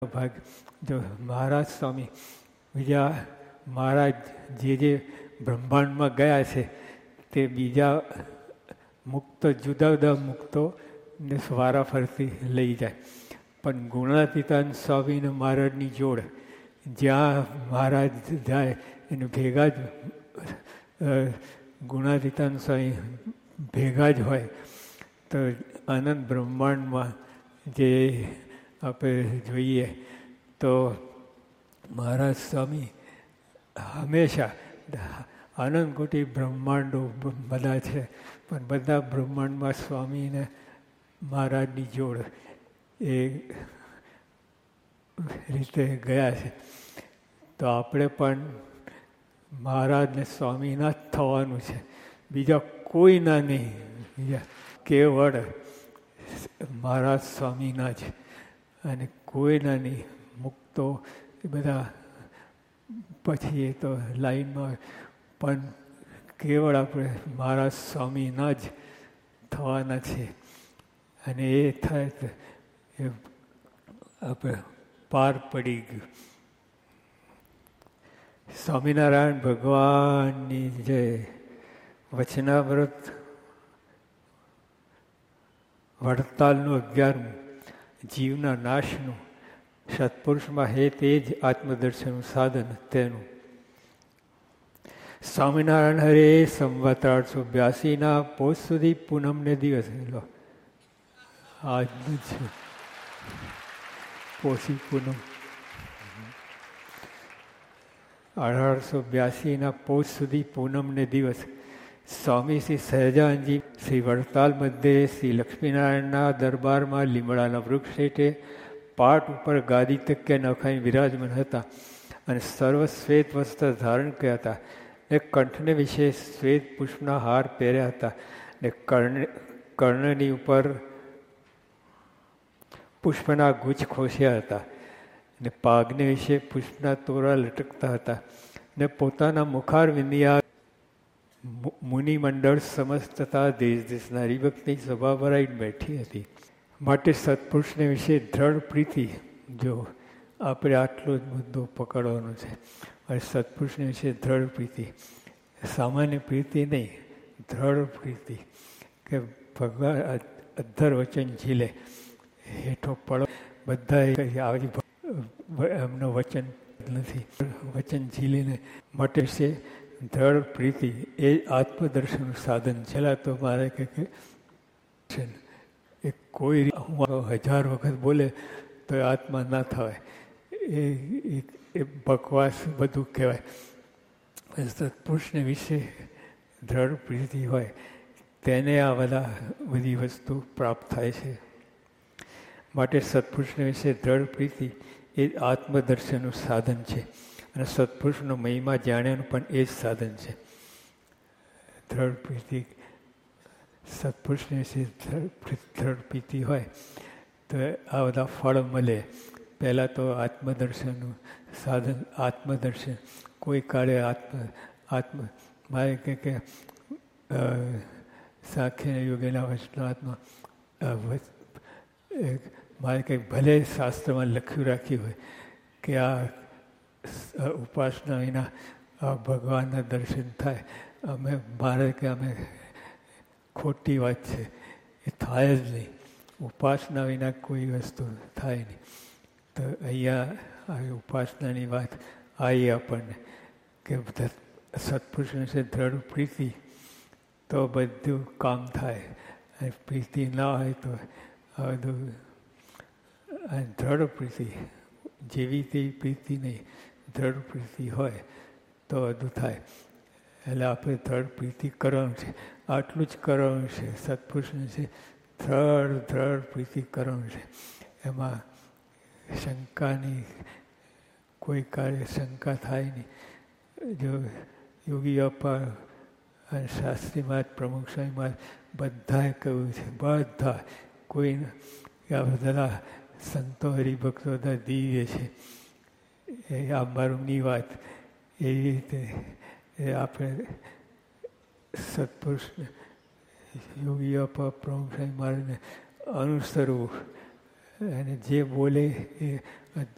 ભાગ જો મહારાજ સ્વામી બીજા મહારાજ જે બ્રહ્માંડમાં ગયા છે તે બીજા મુક્તો જુદા જુદા મુક્તોને વારાફરતી લઈ જાય. પણ ગુણાતીતાન સ્વામીને મહારાજની જોડ જ્યાં મહારાજ જાય એને ભેગા જ ગુણાતીતાન સ્વામી ભેગા જ હોય. તો આનંદ બ્રહ્માંડમાં જે આપણે જોઈએ તો મહારાજ સ્વામી હંમેશા આનંદ કોટી બ્રહ્માંડો બધા છે, પણ બધા બ્રહ્માંડમાં સ્વામીને મહારાજની જોડ એ રીતે ગયા છે. તો આપણે પણ મહારાજને સ્વામીના જ થવાનું છે, બીજા કોઈના નહીં. બીજા કેવળ મહારાજ સ્વામીના જ, અને કોઈના નહીં. મુક્તો એ બધા પછી એ તો લાઈનમાં, પણ કેવળ આપણે મહારાજ સ્વામીના જ થવાના છે. અને એ થાય તો એ આપણે પાર પડી ગયું. સ્વામિનારાયણ ભગવાનની જય. વચનાવ્રત વડતાલનું 11મું, જીવના નાશનું, સત્પુરુષમાં હે તે જ આત્મદર્શનનું સાધન તેનું. સ્વામિનારાયણ હરે સંવત 1882 પોષ સુધી પૂનમને દિવસે લો આજનું જ પોષી પૂનમ 1882 પોષ સુધી પૂનમને દિવસ સ્વામી શ્રી સહજાનંદજી શ્રી વડતાલ મધ્યે શ્રી લક્ષ્મીનારાયણના દરબારમાં લીમડાના વૃક્ષ હેઠે પાટ ઉપર ગાદી તક્યા નખાઈ વિરાજમાન હતા અને સર્વ શ્વેત વસ્ત્ર ધારણ કર્યા હતા. ને કંઠને વિશે શ્વેત પુષ્પના હાર પહેર્યા હતા ને કર્ણની ઉપર પુષ્પના ગુચ્છ ખોસ્યા હતા ને પાઘને વિશે પુષ્પના તોરા લટકતા હતા ને પોતાના મુખારવિંદિયા મુનિમંડળ સમસ્ત તથા દેશ દેશના હરિભક્તની સભા ભરાઈને બેઠી હતી. માટે સત્પુરુષને વિશે દ્રઢ પ્રીતિ, જો આપણે આટલો જ મુદ્દો પકડવાનો છે. અને સત્પુરુષને વિશે દ્રઢ પ્રીતિ, સામાન્ય પ્રીતિ નહીં, દ્રઢ પ્રીતિ, કે ભગવાન અધ્ધર વચન ઝીલે હેઠો પડો. બધા આવી એમનું વચન નથી, વચન ઝીલીને માટે છે દ્રઢ પ્રીતિ. એ આત્મદર્શનનું સાધન. છેલ્લા તો મારે કે એ કોઈ હું 1000 વખત બોલે તો આત્મા ના થવાય, એ બકવાસ બધું કહેવાય. સત્પુરુષને વિશે દ્રઢ પ્રીતિ હોય તેને આ બધી વસ્તુ પ્રાપ્ત થાય છે. માટે સત્પુરુષને વિશે દ્રઢ પ્રીતિ એ આત્મદર્શનનું સાધન છે. અને સત્પુરુષનો મહિમા જાણ્યાનું પણ એ જ સાધન છે. દ્રઢ પ્રીતિ, સત્પુરુષને વિશે દ્રઢ પ્રીતિ હોય તો આ બધા ફળ મળે. પહેલાં તો આત્મદર્શનનું સાધન. આત્મદર્શન કોઈ કાળે મારે કે સાંખ્ય યોગેના વચનાત્મા મારે કંઈક ભલે શાસ્ત્રમાં લખ્યું રાખ્યું હોય કે આ ઉપાસના વિના ભગવાનના દર્શન થાય, મારે કે અમે ખોટી વાત છે, એ થાય જ નહીં. ઉપાસના વિના કોઈ વસ્તુ થાય નહીં. તો અહીંયા આવી ઉપાસનાની વાત આવી આપણને કે સત્પુરુષ વિશે દ્રઢ પ્રીતિ તો બધું કામ થાય. અને પ્રીતિ ના હોય તો આ બધું દ્રઢ પ્રીતિ, જેવી તેવી પ્રીતિ નહીં, દ્રઢ પ્રીતિ હોય તો બધું થાય. એટલે આપણે દ્રઢ પ્રીતિ કરવાનું છે. આટલું જ કરવાનું છે. સત્પુરુષને છે દ્રઢ પ્રીતિ કરવાનું છે. એમાં શંકાની કોઈ કાર્ય શંકા થાય નહીં. જો યોગી અપાર અને શાસ્ત્રી મહારાજ, પ્રમુખ સ્વામી મહારાજ બધાએ કહ્યું છે, બધા કોઈ આ બધા સંતો હરિભક્તો બધા દિવ્ય છે. એ આ મારુંની વાત એવી રીતે એ આપણે સત્પુરુષને યોગી અપાર પ્રમુખ સ્વામી મહારાજને અનુસરવું. અને જે બોલે એ